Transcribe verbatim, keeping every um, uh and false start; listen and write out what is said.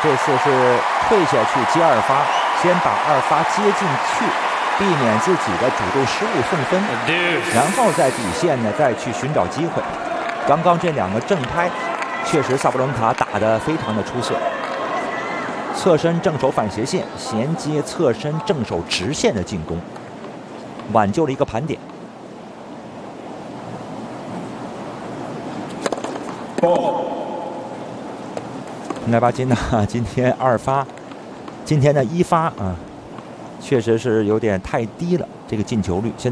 这次是退下去接二发，先把二发接进去，避免自己的主动失误送分，然后在底线呢再去寻找机会。刚刚这两个正拍，确实萨布伦卡打得非常的出色。侧身正手反斜线衔接侧身正手直线的进攻，挽救了一个盘点。奈巴金呢，今天二发，今天的一发啊，确实是有点太低了，这个进球率。现